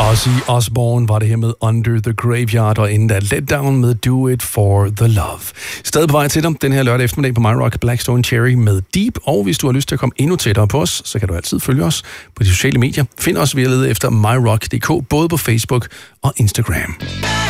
Ozzy Osbourne var det her med Under the Graveyard, og inden da Let Down med Do It For The Love. Stadig på vej til dig den her lørdag eftermiddag på MyRock, Blackstone Cherry med Deep, og hvis du har lyst til at komme endnu tættere på os, så kan du altid følge os på de sociale medier. Find os ved at lede efter MyRock.dk, både på Facebook og Instagram.